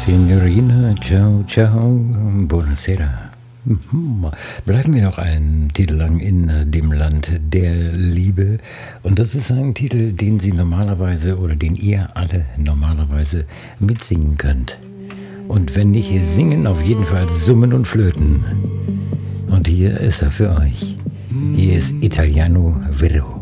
Signorina, ciao, ciao, buonasera. Bleiben wir noch einen Titel lang in dem Land der Liebe. Und das ist ein Titel, den Sie normalerweise oder den ihr alle normalerweise mitsingen könnt. Und wenn nicht singen, auf jeden Fall summen und flöten. Und hier ist er für euch. Hier ist Italiano Vero.